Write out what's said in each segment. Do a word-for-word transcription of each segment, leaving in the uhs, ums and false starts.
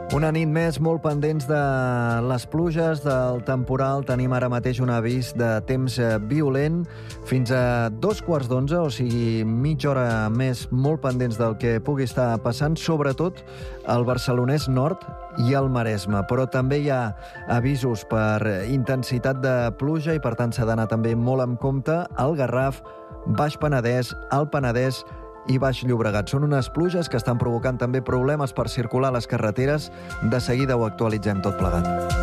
Una nit més molt pendents de les pluges, del temporal. Tenim ara mateix un avís de temps violent fins a dos quarts d'onze, o sigui, mitja hora més molt pendents del que pugui estar passant, sobretot al Barcelonès Nord i al Maresme. Però també hi ha avisos per intensitat de pluja i, per tant, s'ha d'anar també molt amb compte al Garraf, Baix Penedès, Alt Penedès i Baix Llobregat. Són unes pluges que estan provocant també problemes per circular a les carreteres. De seguida ho actualitzem tot plegat.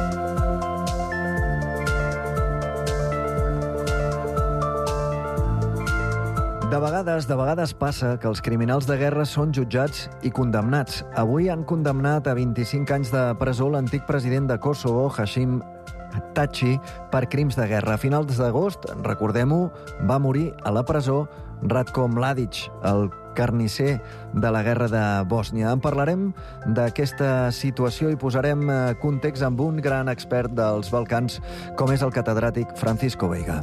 De vegades, de vegades passa que els criminals de guerra són jutjats i condemnats. Avui han condemnat a vint-i-cinc anys de presó l'antic president de Kosovo, Hashim Thaçi, per crims de guerra. A finals d'agost, recordem-ho, va morir a la presó Ratko Mladic, el carnisser de la guerra de Bòsnia. En parlarem d'aquesta situació i posarem context amb un gran expert dels Balcans, com és el catedràtic Francisco Veiga.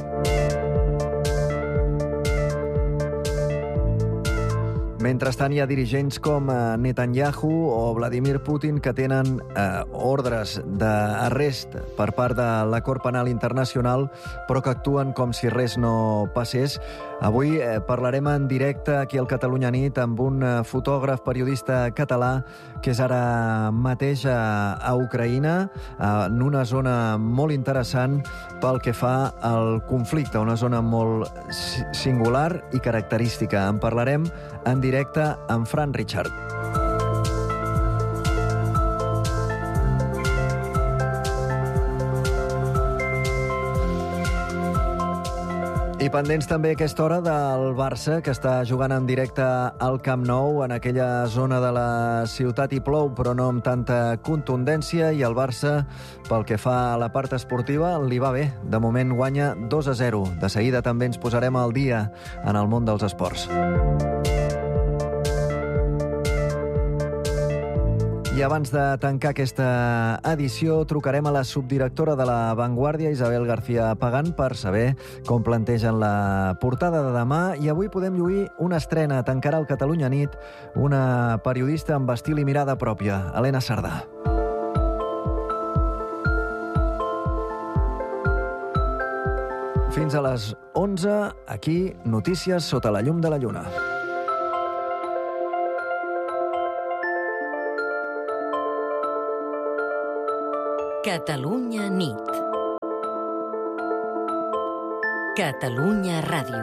Mentrestant, hi ha dirigents com Netanyahu o Vladimir Putin que tenen eh, ordres d'arrest per part de la Cort Penal Internacional, però que actuen com si res no passés. Avui eh, parlarem en directe aquí al Catalunya Nit amb un eh, fotògraf, periodista català, que és ara mateix a, a Ucraïna, eh, en una zona molt interessant pel que fa al conflicte, una zona molt singular i característica. En parlarem en directe amb Fran Richard. I pendents també a aquesta hora del Barça, que està jugant en directe al Camp Nou, en aquella zona de la ciutat hi plou, però no amb tanta contundència, i el Barça, pel que fa a la part esportiva, li va bé. De moment guanya dos a zero. De seguida també ens posarem al dia en el món dels esports. I abans de tancar aquesta edició, trucarem a la subdirectora de La Vanguardia, Isabel García Pagán, per saber com plantegen la portada de demà. I avui podem lluir una estrena. Tancarà el Catalunya Nit una periodista amb estil i mirada pròpia, Helena Sardà. Fins a les onze, aquí, notícies sota la llum de la lluna. Catalunya Nit. Catalunya Ràdio.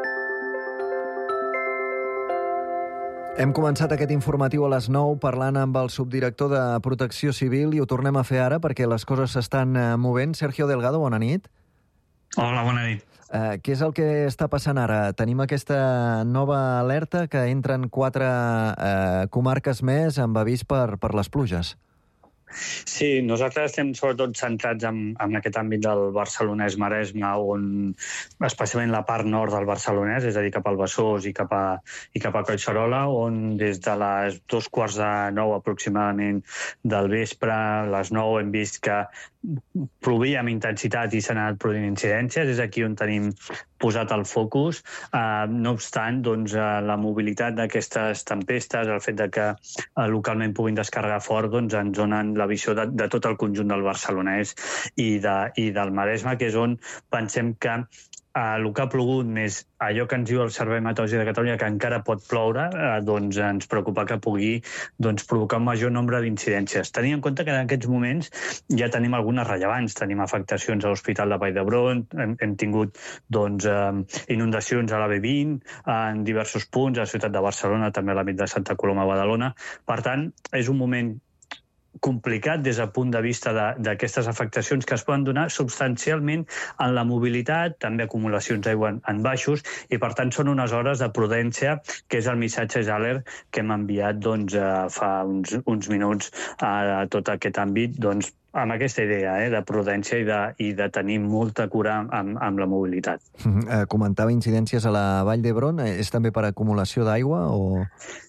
Hem començat aquest informatiu a les nou parlant amb el subdirector de Protecció Civil i ho tornem a fer ara perquè les coses s'estan movent. Sergio Delgado, bona nit. Hola, bona nit. Uh, què és el que està passant ara? Tenim aquesta nova alerta que entren quatre uh, comarques més amb avís per, per les pluges. Sí, nosaltres estem sobretot centrats en, en aquest àmbit del Barcelonès-Maresme, on especialment la part nord del Barcelonès, és a dir, cap al Besòs i cap a, i cap a Collserola, on des de les dos quarts de nou aproximadament del vespre, les nou, hem vist que plovia amb intensitat i s'han anat produint incidències. És aquí on tenim posat el focus. Uh, no obstant, doncs, uh, la mobilitat d'aquestes tempestes, el fet de que uh, localment puguin descarregar fort, doncs, ens donen la visió de, de tot el conjunt del Barcelonès i, de, i del Maresme, que és on pensem que Uh, el que ha plogut més allò que ens diu el Servei Meteorològic de Catalunya, que encara pot ploure, uh, doncs ens preocupa que pugui doncs, provocar un major nombre d'incidències. Tenint en compte que en aquests moments ja tenim algunes rellevants. Tenim afectacions a l'Hospital de Vall d'Hebron, hem, hem tingut doncs, uh, inundacions a la B vint, uh, en diversos punts, a la ciutat de Barcelona, també a l'àmbit de Santa Coloma, Badalona. Per tant, és un moment complicat des del punt de vista d'aquestes afectacions que es poden donar substancialment en la mobilitat, també acumulacions d'aigua en, en baixos, i per tant són unes hores de prudència, que és el missatge alert que hem enviat doncs, fa uns, uns minuts a, a tot aquest àmbit, doncs, amb aquesta idea eh, de prudència i de, i de tenir molta cura amb, amb la mobilitat. Uh, comentava incidències a la Vall d'Hebron. És també per acumulació d'aigua o...?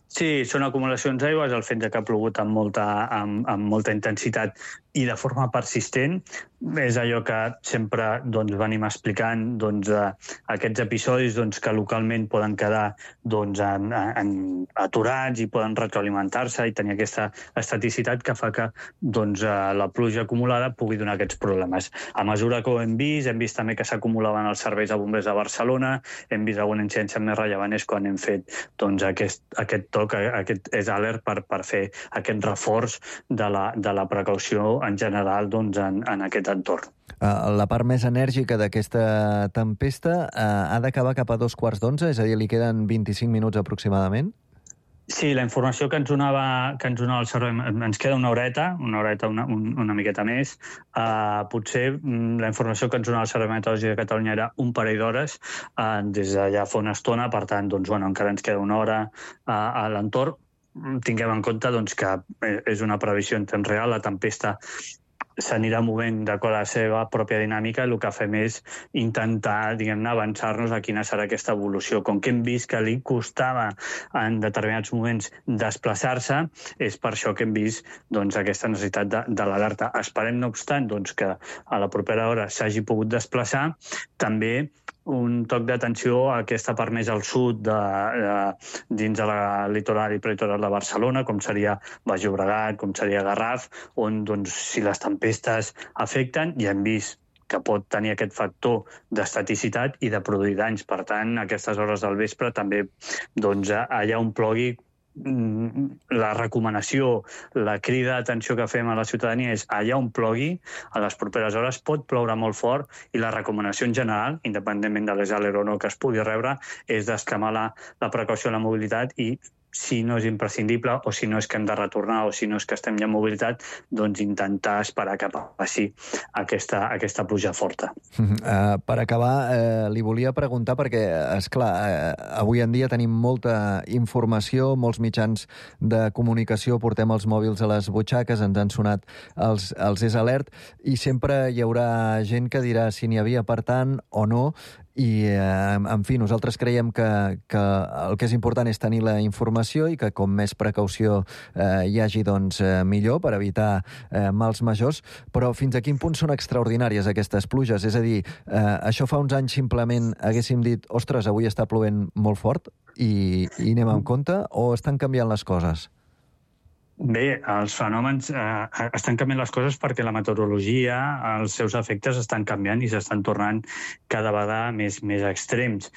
Sí, són acumulacions d'aigües, el fet de que ha plogut amb molta, amb, amb molta intensitat i de forma persistent. És allò que sempre doncs, venim explicant, doncs, eh, aquests episodis doncs, que localment poden quedar doncs, en, en, aturats i poden retroalimentar-se i tenir aquesta estaticitat que fa que doncs, eh, la pluja acumulada pugui donar aquests problemes. A mesura que ho hem vist, hem vist també que s'acumulaven els serveis de bombers de Barcelona, hem vist alguna incidència més rellevant és quan hem fet doncs, aquest, aquest toc, aquest és alert per, per fer aquest reforç de la, de la precaució en general doncs, en, en aquest entorn. Uh, la part més enèrgica d'aquesta tempesta uh, ha d'acabar cap a dos quarts d'onze, és a dir, li queden vint-i-cinc minuts aproximadament? Sí, la informació que ens donava, que ens donava el servei, ens queda una horeta, una horeta una, una miqueta més. Uh, potser la informació que ens donava el Servei Meteorològic de Catalunya era un parell d'hores uh, des d'allà fa una estona, per tant, doncs, bueno, encara ens queda una hora uh, a l'entorn. Tinguem en compte doncs, que és una previsió en temps real, la tempesta s'anirà movent d'acord a la seva pròpia dinàmica, el que fem és intentar, diguem-ne, avançar-nos a quina serà aquesta evolució. Com que hem vist que li costava en determinats moments desplaçar-se, és per això que hem vist doncs, aquesta necessitat de, de l'alerta. Esperem, no obstant, doncs, que a la propera hora s'hagi pogut desplaçar. També un toc d'atenció a aquesta part més al sud, de, de, dins de la litoral i prelitoral de Barcelona, com seria Baix Llobregat, com seria Garraf, on doncs, si les tempestes afecten, ja hem vist que pot tenir aquest factor d'estaticitat i de produir danys. Per tant, a aquestes hores del vespre també doncs, allà on plogui, la recomanació, la crida d'atenció que fem a la ciutadania és allà on plogui, a les properes hores pot ploure molt fort i la recomanació en general, independentment de l'alert o no que es pugui rebre, és d'extremar la, la precaució a la mobilitat i si no és imprescindible o si no és que hem de retornar o si no és que estem ja en mobilitat, doncs intentar esperar que passi aquesta, aquesta pluja forta. Uh, per acabar, uh, li volia preguntar, perquè, esclar, uh, avui en dia tenim molta informació, molts mitjans de comunicació, portem els mòbils a les butxaques, ens han sonat els, els és alert, i sempre hi haurà gent que dirà si n'hi havia per tant o no, i, eh, en fi, nosaltres creiem que, que el que és important és tenir la informació i que com més precaució eh, hi hagi, doncs, eh, millor per evitar eh, mals majors, però fins a quin punt són extraordinàries aquestes pluges? És a dir, eh, això fa uns anys simplement haguéssim dit, ostres, avui està plovent molt fort i, i anem amb compte, o estan canviant les coses? Bé, els fenòmens eh, estan canviant les coses perquè la meteorologia, els seus efectes estan canviant i s'estan tornant cada vegada més, més extrems.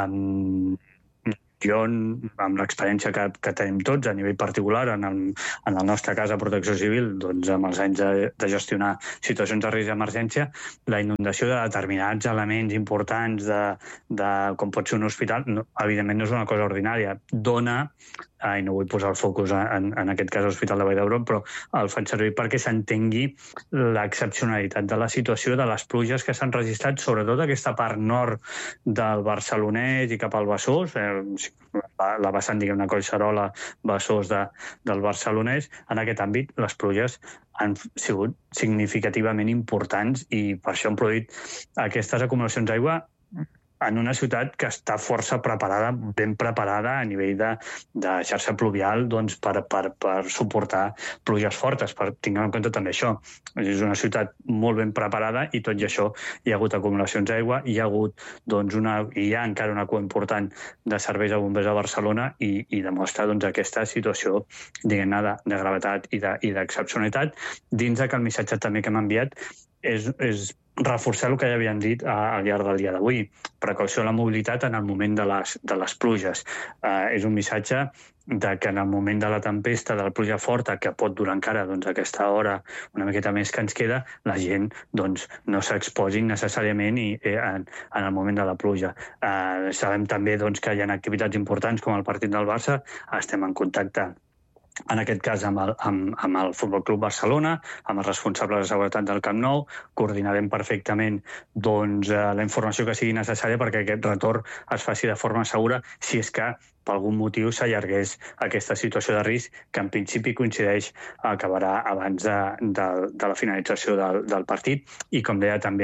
Um, jo, amb l'experiència que, que tenim tots a nivell particular, en el, en el nostre cas a Protecció Civil, doncs amb els anys de, de gestionar situacions de risc d'emergència, la inundació de determinats elements importants de, de com pot ser un hospital, no, evidentment no és una cosa ordinària. Dona, eh, i no vull posar el focus en, en aquest cas a l'Hospital de Vall d'Hebron, però el faig servir perquè s'entengui l'excepcionalitat de la situació de les pluges que s'han registrat, sobretot aquesta part nord del Barcelonès i cap al Besòs, eh, la, la vessant, diguem-ne, Collserola, Besòs de, del Barcelonès. En aquest àmbit, les pluges han sigut significativament importants i per això han produït aquestes acumulacions d'aigua en una ciutat que està força preparada, ben preparada a nivell de, de xarxa pluvial doncs, per, per, per suportar pluges fortes. Per, tinguem en compte també això. És una ciutat molt ben preparada i tot i això hi ha hagut acumulacions d'aigua, hi ha hagut doncs, una, hi ha encara una cua important de serveis de bombers a Barcelona i, i demostra doncs, aquesta situació diguem-ne de, de gravetat i d'excepcionalitat, de, dins de que el missatge també que m'ha enviat és, és reforçar el que ja havíem dit al llarg del dia d'avui. Precaució a la mobilitat en el moment de les, de les pluges. Eh, és un missatge de que en el moment de la tempesta, de la pluja forta, que pot durar encara doncs, aquesta hora una miqueta més que ens queda, la gent doncs, no s'exposi necessàriament i, eh, en, en el moment de la pluja. Eh, sabem també doncs, que hi ha activitats importants com el partit del Barça, estem en contacte en aquest cas amb el, amb, amb el Futbol Club Barcelona, amb els responsables de seguretat del Camp Nou, coordinarem perfectament doncs, la informació que sigui necessària perquè aquest retorn es faci de forma segura si és que per algun motiu s'allargués aquesta situació de risc que en principi coincideix acabarà abans de, de, de la finalització del, del partit i com deia també ens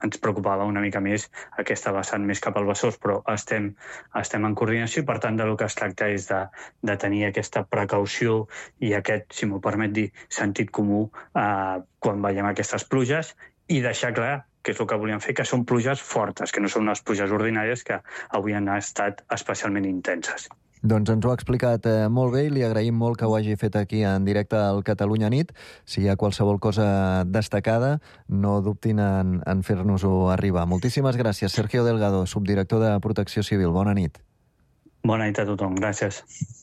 ens preocupava una mica més aquesta vessant més cap al Besòs, però estem, estem en coordinació i, per tant, del que es tracta és de, de tenir aquesta precaució i aquest, si m'ho permet dir, sentit comú eh, quan veiem aquestes pluges i deixar clar, que és el que volíem fer, que són pluges fortes, que no són unes pluges ordinàries que avui han estat especialment intenses. Doncs ens ho ha explicat eh, molt bé i li agraïm molt que ho hagi fet aquí en directe al Catalunya Nit. Si hi ha qualsevol cosa destacada, no dubtin en, en fer-nos-ho arribar. Moltíssimes gràcies, Sergio Delgado, subdirector de Protecció Civil. Bona nit. Bona nit a tothom. Gràcies.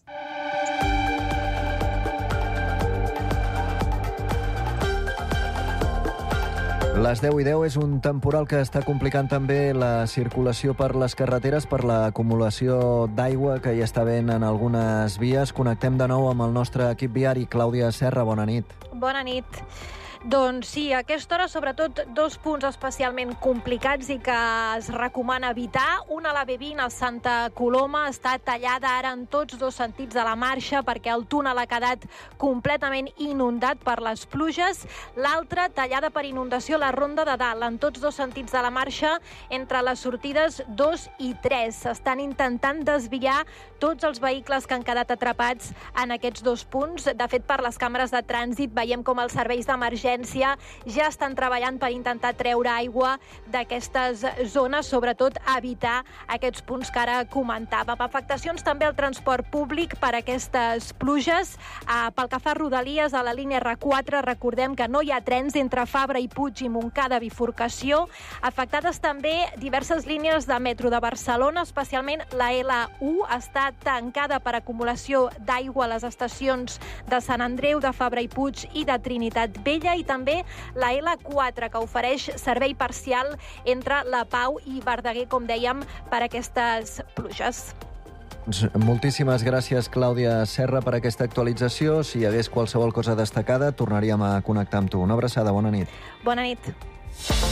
Les deu i deu és un temporal que està complicant també la circulació per les carreteres per l'acumulació d'aigua que hi està havent en algunes vies. Connectem de nou amb el nostre equip viari. Clàudia Serra, bona nit. Bona nit. Doncs sí, a aquesta hora sobretot dos punts especialment complicats i que es recomana evitar. Una a la B vint, a Santa Coloma, està tallada ara en tots dos sentits de la marxa perquè el túnel ha quedat completament inundat per les pluges. L'altra, tallada per inundació, la Ronda de Dalt, en tots dos sentits de la marxa entre les sortides dos i tres. S'estan intentant desviar tots els vehicles que han quedat atrapats en aquests dos punts. De fet, per les càmeres de trànsit veiem com els serveis d'emergència ja estan treballant per intentar treure aigua d'aquestes zones, sobretot evitar aquests punts que ara comentàvem. Afectacions també al transport públic per aquestes pluges. Eh, pel que fa a Rodalies, a la línia R quatre, recordem que no hi ha trens entre Fabra i Puig i Montcada bifurcació. Afectades també diverses línies de metro de Barcelona, especialment la L u està tancada per acumulació d'aigua a les estacions de Sant Andreu, de Fabra i Puig i de Trinitat Vella, i també la L quatre, que ofereix servei parcial entre La Pau i Verdaguer, com dèiem, per aquestes pluges. Moltíssimes gràcies, Clàudia Serra, per aquesta actualització. Si hi hagués qualsevol cosa destacada, tornaríem a connectar amb tu. Una abraçada, bona nit. Bona nit.